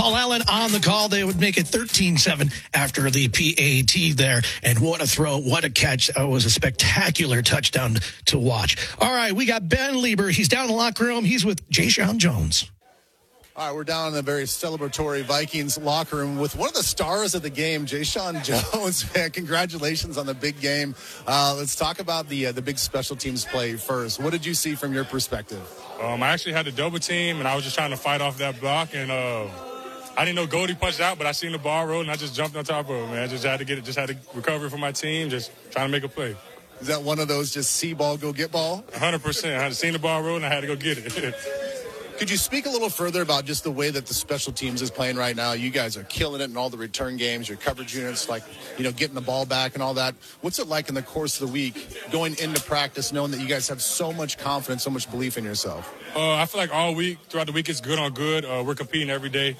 Paul Allen on the call. They would make it 13-7 after the PAT there. And what a throw, what a catch. It was a spectacular touchdown to watch. All right, we got Ben Lieber. He's down in the locker room. He's with Jay Sean Jones. All right, we're down in the very celebratory Vikings locker room with one of the stars of the game, Jay Sean Jones. Man, congratulations on the big game. Let's talk about the big special teams play first. What did you see from your perspective? I actually had a double team, and I was just trying to fight off that block. And I didn't know Goldie punched out, but I seen the ball roll, and I just jumped on top of it, man. I just had to get it, just had to recover for my team, just trying to make a play. Is that one of those just see ball, go get ball? 100%. I had seen the ball roll, and I had to go get it. Could you speak a little further about just the way that the special teams is playing right now? You guys are killing it in all the return games, your coverage units, like, getting the ball back and all that. What's it like in the course of the week, going into practice, knowing that you guys have so much confidence, so much belief in yourself? I feel like all week, throughout the week, it's good on good. We're competing every day.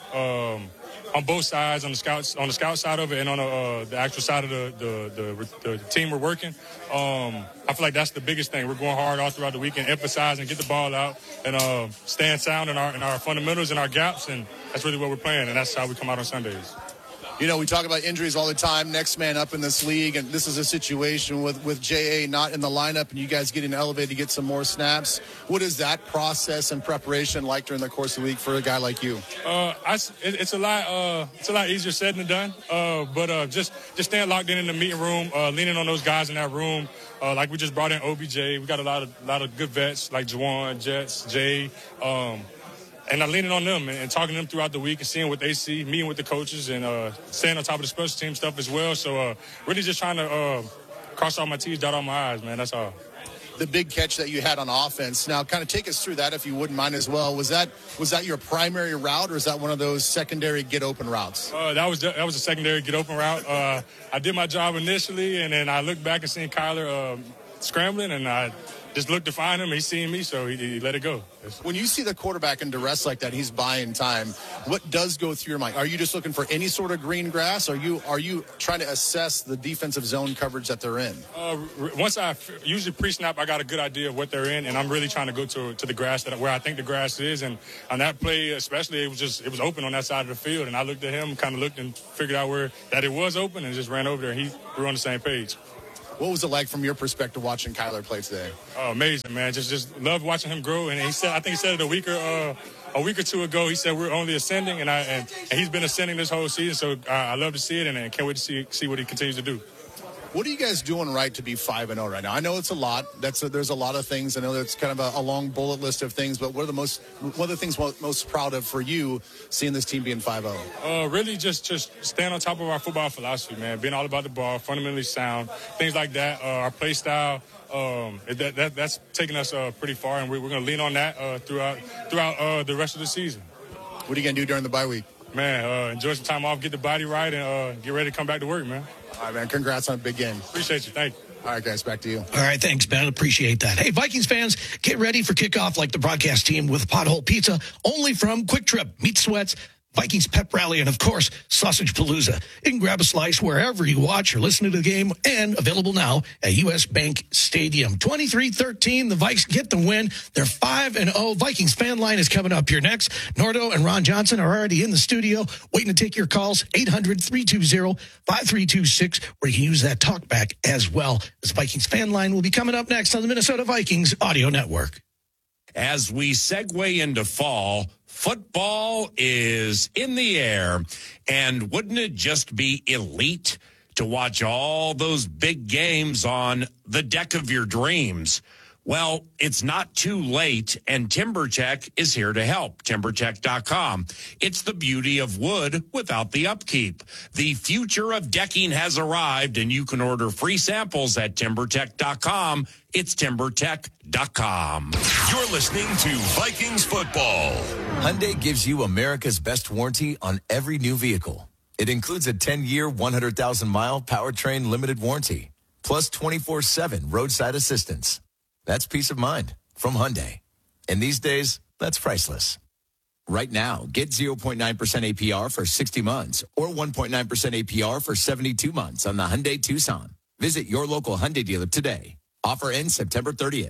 On both sides, on the scout side of it, and on the actual side of the team we're working. I feel like that's the biggest thing. We're going hard all throughout the weekend, emphasize and get the ball out, and stand sound in our fundamentals and our gaps, and that's really what we're playing, and that's how we come out on Sundays. We talk about injuries all the time, next man up in this league, and this is a situation with J.A. not in the lineup and you guys getting elevated to get some more snaps. What is that process and preparation like during the course of the week for a guy like you? It's a lot easier said than done, but just staying locked in the meeting room, leaning on those guys in that room. Like we just brought in OBJ. We got a lot of good vets like Juwan, Jets, Jay, and I'm leaning on them and talking to them throughout the week and seeing what they see, meeting with the coaches, and staying on top of the special team stuff as well. So really just trying to cross all my T's, dot all my I's, man. That's all. The big catch that you had on offense. Now, kind of take us through that if you wouldn't mind as well. Was that your primary route, or is that one of those secondary get open routes? That was a secondary get open route. I did my job initially, and then I looked back and seen Kyler scrambling, and I just looked to find him. He seen me, so he let it go. When you see the quarterback in duress like that, he's buying time. What does go through your mind? Are you just looking for any sort of green grass? Are you trying to assess the defensive zone coverage that they're in? Once I usually pre-snap, I got a good idea of what they're in, and I'm really trying to go to the grass where I think the grass is. And on that play, especially, it was open on that side of the field, and I looked at him, kind of looked and figured out that it was open, and just ran over there. We were on the same page. What was it like from your perspective watching Kyler play today? Oh, amazing, man. Just loved watching him grow. And I think he said it a week or two ago. He said we're only ascending, and he's been ascending this whole season. So I love to see it, and can't wait to see what he continues to do. What are you guys doing right to be 5-0 right now? I know it's a lot. There's a lot of things. I know that's kind of a long bullet list of things. But what are the things most proud of for you seeing this team being 5-0? Really just staying on top of our football philosophy, man. Being all about the ball, fundamentally sound, things like that. Our play style, that's taking us pretty far, and we're going to lean on that throughout the rest of the season. What are you going to do during the bye week? Man, enjoy some time off, get the body right, and get ready to come back to work, man. All right, man. Congrats on a big game. Appreciate you. Thank you. All right, guys, back to you. All right, thanks, Ben. Appreciate that. Hey, Vikings fans, get ready for kickoff like the broadcast team with Pothole Pizza, only from Quick Trip. Meat Sweats, Vikings Pep Rally, and, of course, Sausage Palooza. You can grab a slice wherever you watch or listen to the game, and available now at U.S. Bank Stadium. 23-13, the Vikes get the win. They're 5-0. Vikings fan line is coming up here next. Nordo and Ron Johnson are already in the studio waiting to take your calls, 800-320-5326, where you can use that talk back as well. This Vikings fan line will be coming up next on the Minnesota Vikings Audio Network. As we segue into fall, football is in the air, and wouldn't it just be elite to watch all those big games on the deck of your dreams? Well, it's not too late, and TimberTech is here to help. TimberTech.com. It's the beauty of wood without the upkeep. The future of decking has arrived, and you can order free samples at TimberTech.com. It's TimberTech.com. You're listening to Vikings football. Hyundai gives you America's best warranty on every new vehicle. It includes a 10-year, 100,000-mile powertrain limited warranty, plus 24/7 roadside assistance. That's peace of mind from Hyundai. And these days, that's priceless. Right now, get 0.9% APR for 60 months or 1.9% APR for 72 months on the Hyundai Tucson. Visit your local Hyundai dealer today. Offer ends September 30th.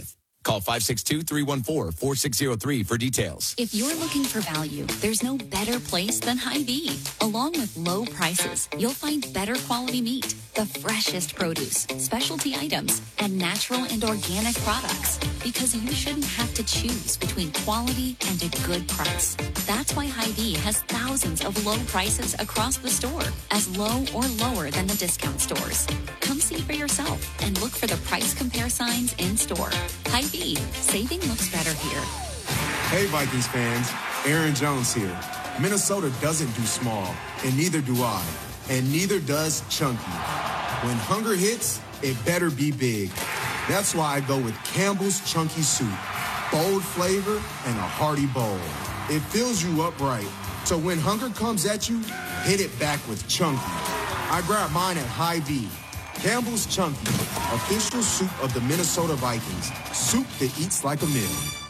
Call 562-314-4603 for details. If you're looking for value, there's no better place than Hy-Vee. Along with low prices, you'll find better quality meat, the freshest produce, specialty items, and natural and organic products. Because you shouldn't have to choose between quality and a good price. That's why Hy-Vee has thousands of low prices across the store, as low or lower than the discount stores. Come see for yourself and look for the price compare signs in store. Hy-Vee, saving looks better here. Hey Vikings fans, Aaron Jones here. Minnesota doesn't do small, and neither do I, and neither does Chunky. When hunger hits, it better be big. That's why I go with Campbell's Chunky Soup. Bold flavor and a hearty bowl. It fills you up right, so when hunger comes at you, hit it back with Chunky. I grab mine at Hy-Vee. Campbell's Chunky, official soup of the Minnesota Vikings. Soup that eats like a meal.